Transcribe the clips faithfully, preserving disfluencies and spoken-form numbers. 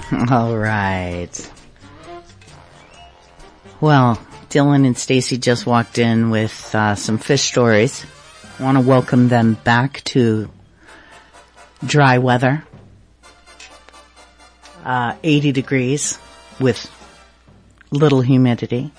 All right. Well, Dylan and Stacy just walked in with uh, some fish stories. I want to welcome them back to dry weather. Uh, eighty degrees with little humidity.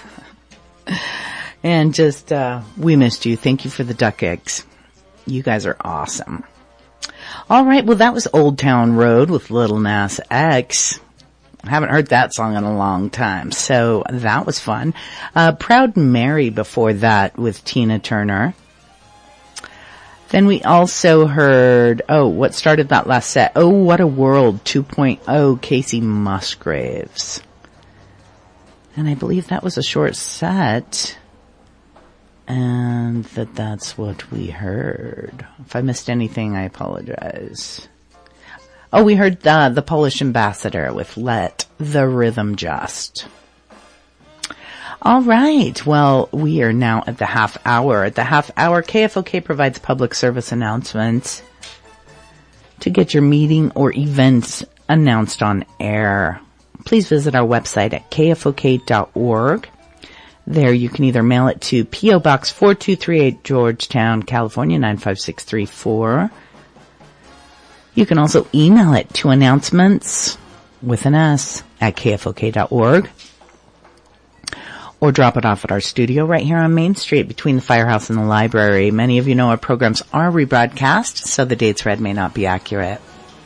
And just, uh, we missed you. Thank you for the duck eggs. You guys are awesome. All right. Well, that was Old Town Road with Lil Nas X. I haven't heard that song in a long time. So that was fun. Uh, Proud Mary before that with Tina Turner. Then we also heard, oh, what started that last set? Oh, What a World two point oh, Casey Musgraves. And I believe that was a short set. And that that's what we heard. If I missed anything, I apologize. Oh, we heard the, the Polish Ambassador with Let the Rhythm Just. All right. Well, we are now at the half hour. At the half hour, K F O K provides public service announcements to get your meeting or events announced on air. Please visit our website at K F O K dot org. There you can either mail it to P O Box four two three eight, Georgetown, California nine five six three four. You can also email it to announcements with an S at K F O K dot org. Or drop it off at our studio right here on Main Street between the firehouse and the library. Many of you know our programs are rebroadcast, so the dates read may not be accurate.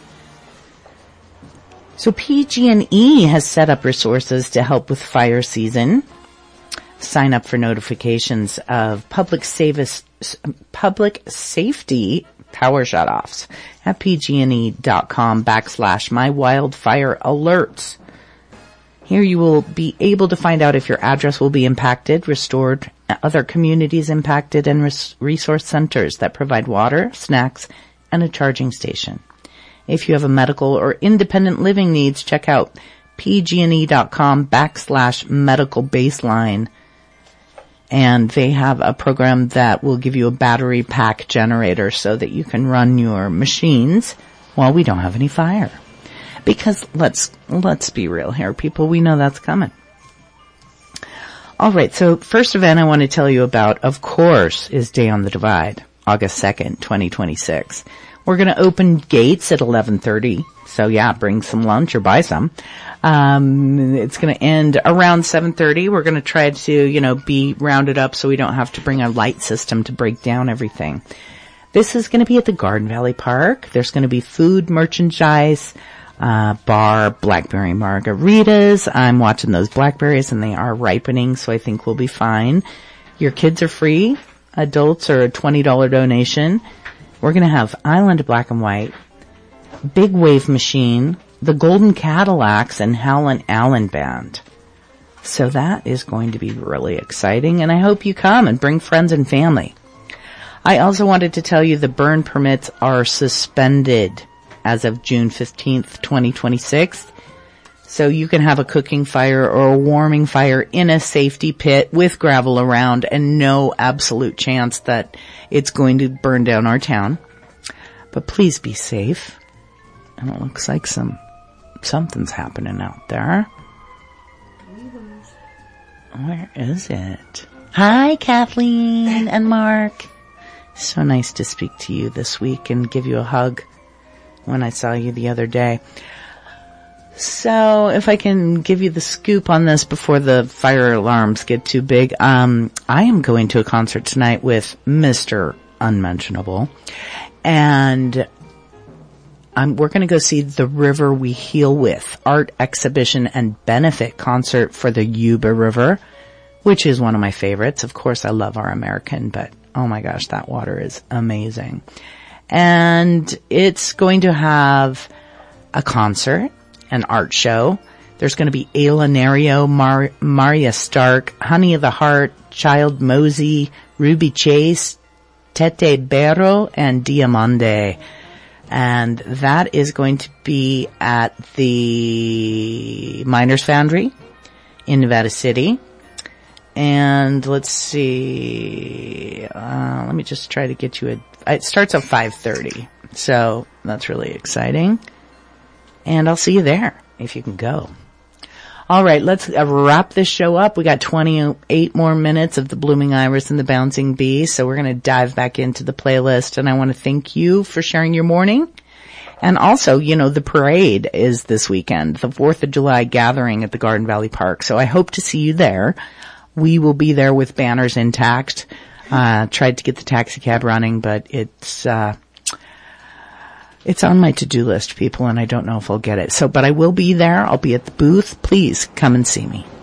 So P G and E has set up resources to help with fire season. Sign up for notifications of public savus, public safety power shutoffs at pgne.com backslash my wildfire alerts. Here you will be able to find out if your address will be impacted, restored, other communities impacted, and res- resource centers that provide water, snacks, and a charging station. If you have a medical or independent living needs, check out pgne.com backslash medical baseline. And they have a program that will give you a battery pack generator so that you can run your machines while we don't have any fire. Because let's, let's be real here, people. We know that's coming. All right. So first event I want to tell you about, of course, is Day on the Divide, August second, twenty twenty-six. We're going to open gates at eleven thirty. So yeah, bring some lunch or buy some. Um, it's going to end around seven thirty. We're going to try to, you know, be rounded up so we don't have to bring a light system to break down everything. This is going to be at the Garden Valley Park. There's going to be food, merchandise, uh, bar, blackberry margaritas. I'm watching those blackberries and they are ripening, so I think we'll be fine. Your kids are free. Adults are a twenty dollars donation. We're going to have Island Black and White, Big Wave Machine, the Golden Cadillacs, and Howlin' Allen Band. So that is going to be really exciting, and I hope you come and bring friends and family. I also wanted to tell you the burn permits are suspended as of June fifteenth, twenty twenty-six. So you can have a cooking fire or a warming fire in a safety pit with gravel around and no absolute chance that it's going to burn down our town. But please be safe. And it looks like some something's happening out there. Where is it? Hi, Kathleen and Mark. So nice to speak to you this week and give you a hug when I saw you the other day. So if I can give you the scoop on this before the fire alarms get too big, um, I am going to a concert tonight with Mister Unmentionable. And Um, we're going to go see The River We Heal With, art exhibition and benefit concert for the Yuba River, which is one of my favorites. Of course, I love our American, but oh my gosh, that water is amazing. And it's going to have a concert, an art show. There's going to be Ayla Nario, Mar- Maria Stark, Honey of the Heart, Child Mosey, Ruby Chase, Tete Berro, and Diamande. And that is going to be at the Miners Foundry in Nevada City. And let's see, uh, let me just try to get you a, it starts at five thirty. So that's really exciting. And I'll see you there. if you can go. All right, let's uh, wrap this show up. We got twenty-eight more minutes of the Blooming Iris and the Bouncing Bee, so we're going to dive back into the playlist, and I want to thank you for sharing your morning. And also, you know, the parade is this weekend, the fourth of July gathering at the Garden Valley Park, so I hope to see you there. We will be there with banners intact. Uh, tried to get the taxi cab running, but it's, uh, it's on my to-do list, people, and I don't know if I'll get it. So, but I will be there. I'll be at the booth. Please come and see me.